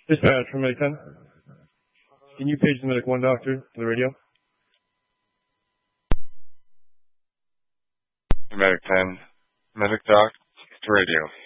Dispatch from Medic 10. Can you page the Medic 1 doctor to the radio? Medic 10. Medic Doc to radio.